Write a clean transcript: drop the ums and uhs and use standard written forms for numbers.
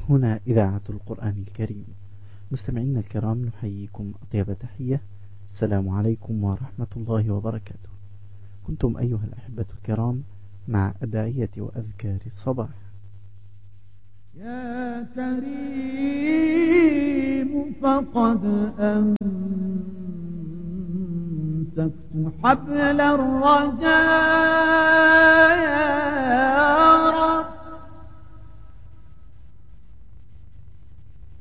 هنا إذاعة القرآن الكريم. مستمعينا الكرام، نحييكم أطيب تحية. السلام عليكم ورحمة الله وبركاته. كنتم أيها الأحبة الكرام مع أدعية وأذكار الصباح. يا كريم فقد أمسكت حبل الرجايا